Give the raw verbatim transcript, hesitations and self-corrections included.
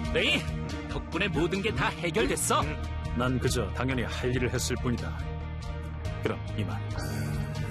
레이, 덕분에 모든 게 다 해결됐어. 난 그저 당연히 할 일을 했을 뿐이다. 그럼 이만.